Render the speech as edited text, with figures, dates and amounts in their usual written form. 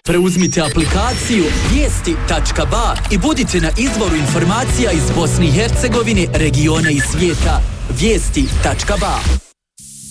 Preuzmite aplikaciju Vijesti.ba i budite na izvoru informacija iz Bosne i Hercegovine, regiona i svijeta. Vijesti.ba